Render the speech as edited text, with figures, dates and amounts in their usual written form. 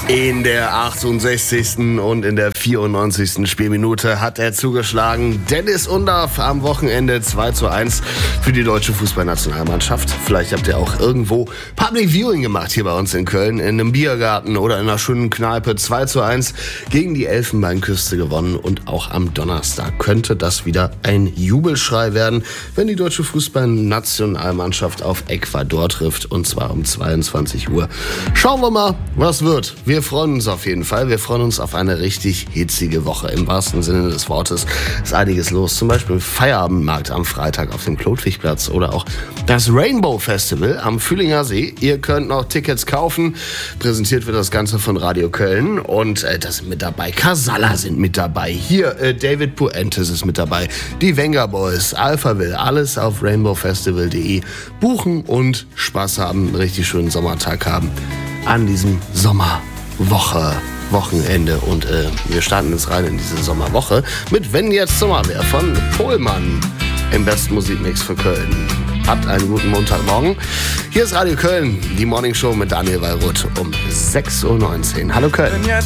In der 68. und in der 94. Spielminute hat er zugeschlagen. Dennis Undaff am Wochenende 2:1 für die deutsche Fußballnationalmannschaft. Vielleicht habt ihr auch irgendwo Public Viewing gemacht hier bei uns in Köln, in einem Biergarten oder in einer schönen Kneipe. 2:1 gegen die Elfenbeinküste gewonnen und auch am Donnerstag könnte das wieder ein Jubelschrei werden, wenn die deutsche Fußballnationalmannschaft auf Ecuador trifft, und zwar um 22 Uhr. Schauen wir mal, was wird. Wir freuen uns auf jeden Fall. Wir freuen uns auf eine richtig hitzige Woche. Im wahrsten Sinne des Wortes ist einiges los. Zum Beispiel Feierabendmarkt am Freitag auf dem Klotwigplatz oder auch das Rainbow Festival am Fühlinger See. Ihr könnt noch Tickets kaufen. Präsentiert wird das Ganze von Radio Köln. Und da sind mit dabei Casalla sind mit dabei. Hier David Puentes ist mit dabei. Die Wenger Boys, Alphaville. Alles auf rainbowfestival.de buchen und Spaß haben. Einen richtig schönen Sommertag haben an diesem Wochenende, und wir starten jetzt rein in diese Sommerwoche mit Wenn jetzt Sommer wäre von Pohlmann im besten Musikmix für Köln. Habt einen guten Montagmorgen. Hier ist Radio Köln, die Morningshow mit Daniel Wallroth um 6:19 Uhr. Hallo Köln.